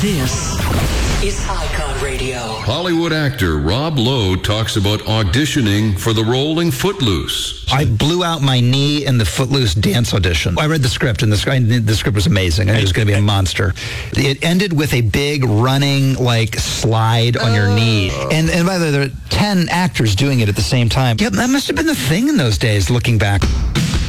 This is Icon Radio. Hollywood actor Rob Lowe talks about auditioning for the role in Footloose. I blew out my knee in the Footloose dance audition. I read the script, and the script was amazing. I knew it was going to be a monster. It ended with a big running, slide on your knee. And by the way, there were 10 actors doing it at the same time. Yeah, that must have been the thing in those days, looking back.